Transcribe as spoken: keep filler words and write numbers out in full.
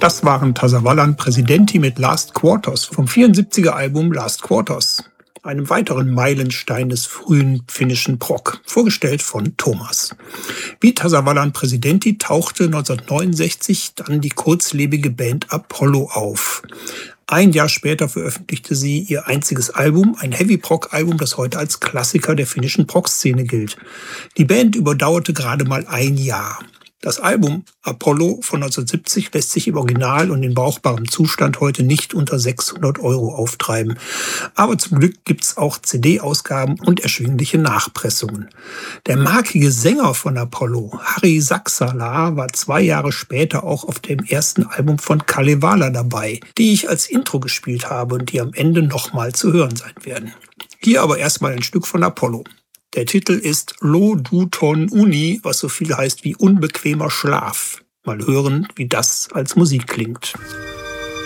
Das waren Tasavallan Presidenti mit Last Quarters vom vierundsiebziger Album Last Quarters, einem weiteren Meilenstein des frühen finnischen Prog, vorgestellt von Thomas. Wie Tasavallan Presidenti tauchte neunzehnhundertneunundsechzig dann die kurzlebige Band Apollo auf. Ein Jahr später veröffentlichte sie ihr einziges Album, ein Heavy-Prog-Album, das heute als Klassiker der finnischen Prog-Szene gilt. Die Band überdauerte gerade mal ein Jahr. Das Album Apollo von neunzehnhundertsiebzig lässt sich im Original und in brauchbarem Zustand heute nicht unter sechshundert Euro auftreiben. Aber zum Glück gibt's auch C D-Ausgaben und erschwingliche Nachpressungen. Der markige Sänger von Apollo, Harri Saksala, war zwei Jahre später auch auf dem ersten Album von Kalevala dabei, die ich als Intro gespielt habe und die am Ende nochmal zu hören sein werden. Hier aber erstmal ein Stück von Apollo. Der Titel ist Lo Duton Uni, was so viel heißt wie unbequemer Schlaf. Mal hören, wie das als Musik klingt.